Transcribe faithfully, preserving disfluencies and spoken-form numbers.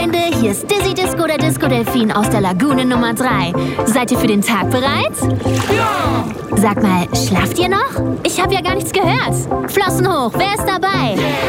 Freunde, hier ist Dizzy Disco, der Disco-Delfin aus der Lagune Nummer drei. Seid ihr für den Tag bereit? Ja! Sag mal, schlaft ihr noch? Ich habe ja gar nichts gehört. Flossen hoch, wer ist dabei?